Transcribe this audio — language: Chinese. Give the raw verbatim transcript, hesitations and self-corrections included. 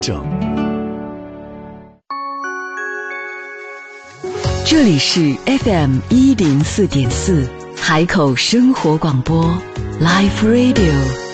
正。 这里是 F M 一零四点四海口生活广播 Life Radio。